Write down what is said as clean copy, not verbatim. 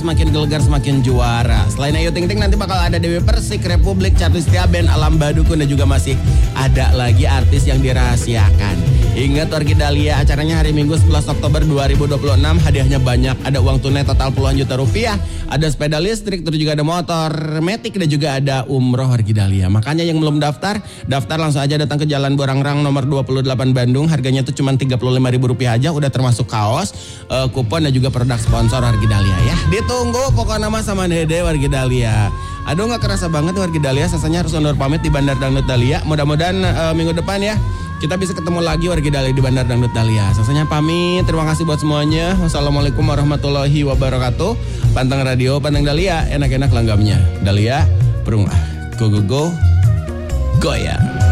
Semakin gelegar semakin juara. Selain Ayu Ting Ting nanti bakal ada Dewi Persik, Republik, Charlie Setia Band, Alam Badukun dan juga masih ada lagi artis yang dirahasiakan. Ingat Wargi Dahlia, acaranya hari Minggu 11 Oktober 2026. Hadiahnya banyak, ada uang tunai total puluhan juta rupiah, ada sepeda listrik, terus juga ada motor metik dan juga ada umroh Wargi Dahlia. Makanya yang belum daftar langsung aja datang ke Jalan Borangrang nomor 28 Bandung. Harganya tuh cuma Rp35.000 aja, udah termasuk kaos, kupon dan juga produk sponsor Wargi Dahlia ya. Ditunggu pokoknya nama sama Dede Wargi Dahlia. Aduh gak kerasa banget Wargi Dahlia, sasanya harus undur pamit di Bandar Dangdut Dahlia. Mudah-mudahan minggu depan ya kita bisa ketemu lagi Wargi Dahlia di Bandar Dangdut Dahlia. Sasanya pamit, terima kasih buat semuanya. Wassalamualaikum warahmatullahi wabarakatuh. Pantang Radio, Pantang Dahlia, enak-enak langgamnya. Dahlia, perung go go go, goyang.